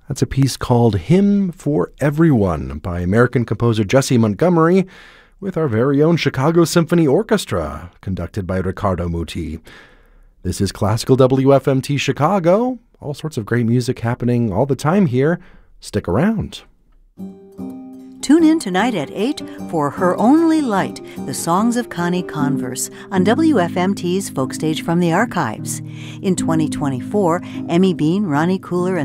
That's a piece called Hymn for Everyone by American composer Jessie Montgomery with our very own Chicago Symphony Orchestra, conducted by Riccardo Muti. This is Classical WFMT Chicago. All sorts of great music happening all the time here. Stick around. Tune in tonight at 8 for Her Only Light, the songs of Connie Converse on WFMT's Folk Stage from the Archives. In 2024, Emmy Bean, Ronnie Cooler, and